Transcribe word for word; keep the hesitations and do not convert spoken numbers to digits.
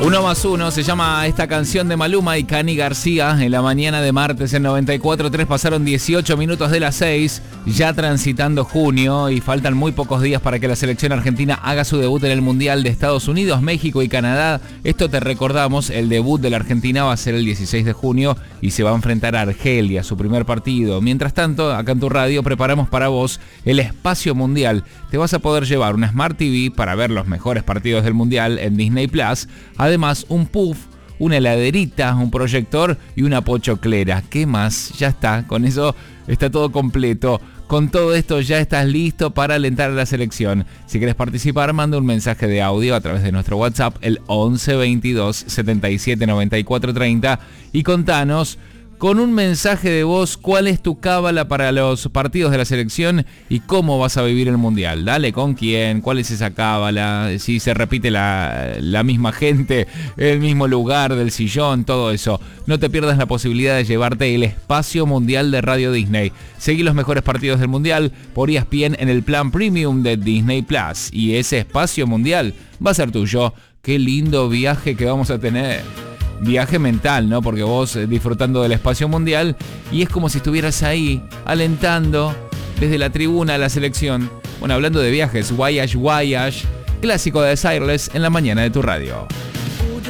Uno más uno, se llama esta canción de Maluma y Cani García. En la mañana de martes en noventa y cuatro punto tres pasaron dieciocho minutos de las seis, ya transitando junio y faltan muy pocos días para que la selección argentina haga su debut en el Mundial de Estados Unidos, México y Canadá. Esto te recordamos, el debut de la Argentina va a ser el dieciséis de junio y se va a enfrentar a Argelia, su primer partido. Mientras tanto, acá en tu radio preparamos para vos el Espacio Mundial. Te vas a poder llevar una Smart T V para ver los mejores partidos del Mundial en Disney Plus. Además, un puff, una heladerita, un proyector y una pochoclera. ¿Qué más? Ya está, con eso está todo completo. Con todo esto ya estás listo para alentar a la selección. Si querés participar, manda un mensaje de audio a través de nuestro WhatsApp, el once veintidós setenta y siete noventa y cuatro treinta, y contanos con un mensaje de voz cuál es tu cábala para los partidos de la selección y cómo vas a vivir el Mundial. Dale, ¿con quién? ¿Cuál es esa cábala? Si se repite la, la misma gente, el mismo lugar del sillón, todo eso. No te pierdas la posibilidad de llevarte el Espacio Mundial de Radio Disney. Seguí los mejores partidos del Mundial por E S P N en el plan Premium de Disney Plus. Y ese Espacio Mundial va a ser tuyo. Qué lindo viaje que vamos a tener. Viaje mental, ¿no? Porque vos eh, disfrutando del Espacio Mundial y es como si estuvieras ahí, alentando desde la tribuna a la selección. Bueno, hablando de viajes, Voyage Voyage, clásico de Cyrus en la mañana de tu radio.